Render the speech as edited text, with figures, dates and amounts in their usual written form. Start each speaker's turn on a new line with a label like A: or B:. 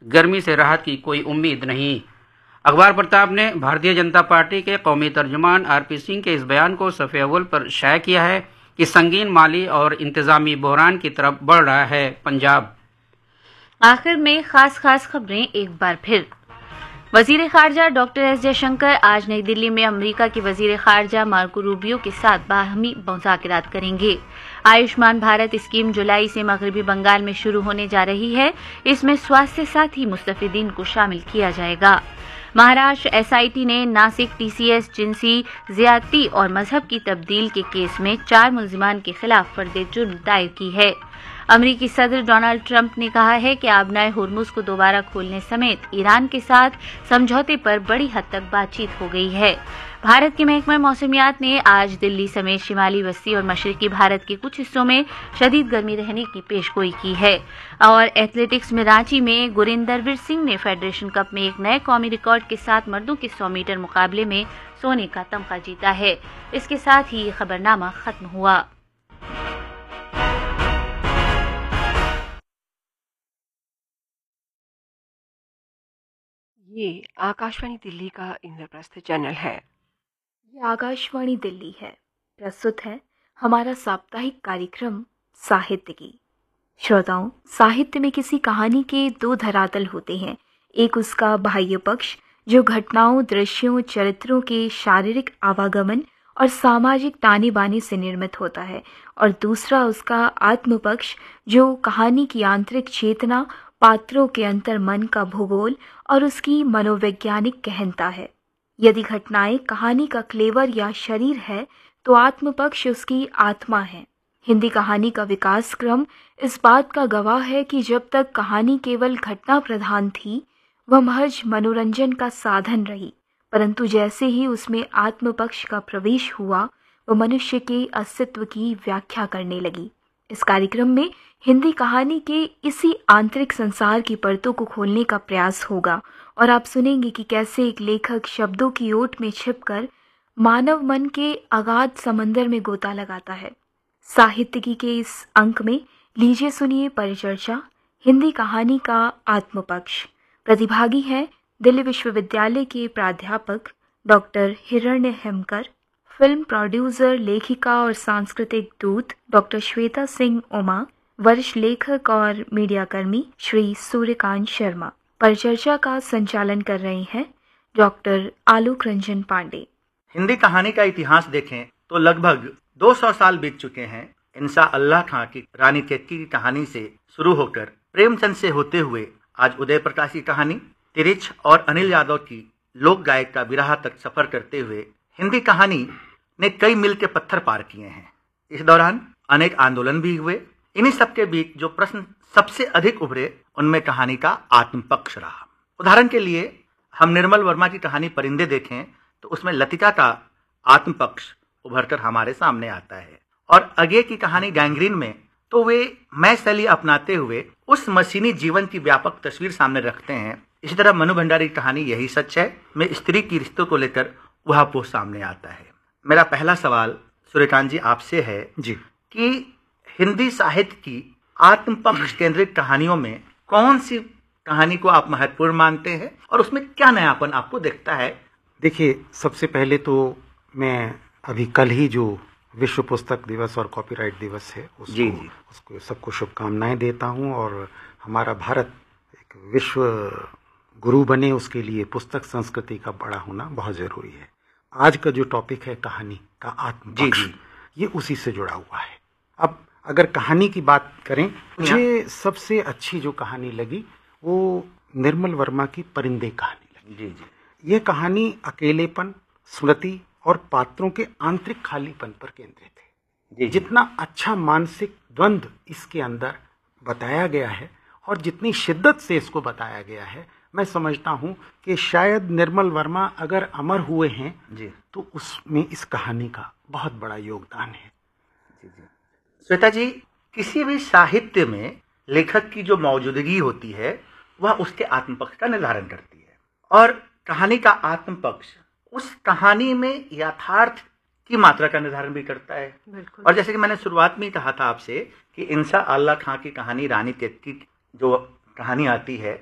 A: गर्मी से राहत की कोई उम्मीद नहीं। अखबार प्रताप ने भारतीय जनता पार्टी के कौमी तर्जुमान आरपी सिंह के इस बयान को सफ़े अव्वल पर शाया किया है कि संगीन माली और इंतजामी बहरान की तरफ बढ़ रहा है पंजाब।
B: आखिर में खास खबरें एक बार फिर। वजीर खारजा डॉक्टर एस जयशंकर आज नई दिल्ली में अमेरिका के वजीर खारजा मार्को रूबियो के साथ बाहमी मुज़ाकरात करेंगे। आयुष्मान भारत स्कीम जुलाई से मगरबी बंगाल में शुरू होने जा रही है। इसमें स्वास्थ्य साथी मुस्तफिदीन को शामिल किया जाएगा। महाराष्ट्र एसआईटी ने नासिक टीसीएस जिनसी ज्यादती और मजहब की तब्दील के केस में 4 मुलजिमान के खिलाफ फर्द जुर्म दायर की है। अमेरिकी सदर डोनाल्ड ट्रंप ने कहा है कि आबनाए हुर्मुज को दोबारा खोलने समेत ईरान के साथ समझौते पर बड़ी हद तक बातचीत हो गई है। भारत के महकमा मौसमियात ने आज दिल्ली समेत शिमाली वस्ती और मशरकी भारत के कुछ हिस्सों में शदीद गर्मी रहने की पेशगोई की है। और एथलेटिक्स में रांची में गुरिंदरवीर सिंह ने फेडरेशन कप में एक नए कौमी रिकॉर्ड के साथ मर्दों के 100 मीटर मुकाबले में सोने का तमगा जीता है। इसके साथ ही ये खबरनामा खत्म हुआ।
C: ये आकाशवाणी दिल्ली का इंद्रप्रस्थ चैनल है।
D: ये आकाशवाणी दिल्ली है। प्रस्तुत है हमारा साप्ताहिक कार्यक्रम साहित्य की। श्रोताओं, साहित्य में किसी कहानी के 2 धरातल होते हैं। एक उसका बाह्य पक्ष जो घटनाओं, दृश्यों, चरित्रों के शारीरिक आवागमन और सामाजिक ताने बाने से निर्मित होता है, और दूसरा उसका आत्म पक्ष जो कहानी की आंतरिक चेतना, पात्रों के अंतर मन का भूगोल और उसकी मनोवैज्ञानिक गहनता है। यदि घटनाएं कहानी का क्लेवर या शरीर है तो आत्मपक्ष उसकी आत्मा है। हिंदी कहानी का विकास क्रम इस बात का गवाह है कि जब तक कहानी केवल घटना प्रधान थी वह महज मनोरंजन का साधन रही, परंतु जैसे ही उसमें आत्मपक्ष का प्रवेश हुआ वह मनुष्य के अस्तित्व की व्याख्या करने लगी। इस कार्यक्रम में हिंदी कहानी के इसी आंतरिक संसार की परतों को खोलने का प्रयास होगा और आप सुनेंगे कि कैसे एक लेखक शब्दों की ओट में छिपकर मानव मन के अगाध समंदर में गोता लगाता है। साहित्यिकी के इस अंक में लीजिए सुनिए परिचर्चा हिंदी कहानी का आत्मपक्ष। प्रतिभागी हैं दिल्ली विश्वविद्यालय के प्राध्यापक डॉक्टर हिरण्य हेमकर, फिल्म प्रोड्यूसर, लेखिका और सांस्कृतिक दूत डॉक्टर श्वेता सिंह उमा, वरिष्ठ लेखक और मीडियाकर्मी श्री सूर्यकांत शर्मा। परिचर्चा का संचालन कर रहे हैं डॉक्टर आलोक रंजन पांडे।
E: हिंदी कहानी का इतिहास देखें तो लगभग 200 साल बीत चुके हैं। इंसा अल्लाह खां की रानी केतकी की कहानी से शुरू होकर प्रेमचंद से होते हुए आज उदय प्रकाश की कहानी, तिरिच और अनिल यादव की लोक गायक का बिरहा तक सफर करते हुए हिंदी कहानी ने कई मील के पत्थर पार किए हैं। इस दौरान अनेक आंदोलन भी हुए। इन्हीं सबके बीच जो प्रश्न सबसे अधिक उभरे उनमें कहानी का आत्मपक्ष रहा। उदाहरण के लिए हम निर्मल वर्मा की कहानी परिंदे देखें तो उसमें लतिका का आत्मपक्ष उभरकर हमारे सामने आता है, और अगे की कहानी गैंग्रीन में तो वे मैं शैली अपनाते हुए उस मशीनी जीवन की व्यापक तस्वीर सामने रखते हैं। इसी तरह मनु भंडारी की कहानी यही सच है में स्त्री की रिश्तों को लेकर वह पोस्ट सामने आता है। मेरा पहला सवाल सूर्यकांत जी आपसे है जी कि हिंदी साहित्य की आत्मपक्ष केंद्रित कहानियों में कौन सी कहानी को आप महत्वपूर्ण मानते हैं और उसमें क्या नयापन आपको दिखता है?
F: देखिए, सबसे पहले तो मैं अभी कल ही जो विश्व पुस्तक दिवस और कॉपीराइट दिवस है उसको सबको शुभकामनाएं देता हूं, और हमारा भारत एक विश्व गुरु बने उसके लिए पुस्तक संस्कृति का बड़ा होना बहुत जरूरी है। आज का जो टॉपिक है कहानी का आत्मपक्ष, ये उसी से जुड़ा हुआ है। अब अगर कहानी की बात करें, मुझे सबसे अच्छी जो कहानी लगी वो निर्मल वर्मा की परिंदे कहानी लगी। ये कहानी अकेलेपन, स्मृति और पात्रों के आंतरिक खालीपन पर केंद्रित है। जितना अच्छा मानसिक द्वंद्व इसके अंदर बताया गया है और जितनी शिद्दत से इसको बताया गया है, मैं समझता हूं कि शायद निर्मल वर्मा अगर अमर हुए हैं तो उसमें इस कहानी का बहुत बड़ा योगदान है।
E: श्वेता जी, किसी भी साहित्य में लेखक की जो मौजूदगी होती है वह उसके आत्मपक्ष का निर्धारण करती है, और कहानी का आत्मपक्ष उस कहानी में यथार्थ की मात्रा का निर्धारण भी करता है। और जैसे कि मैंने शुरुआत में ही कहा था आपसे कि इंसा अल्लाह खां की कहानी रानी केतकी जो कहानी आती है